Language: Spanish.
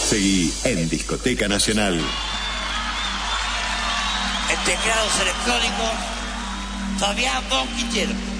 Seguí en Discoteca Nacional. En teclados electrónicos, Fabián Bonquillero.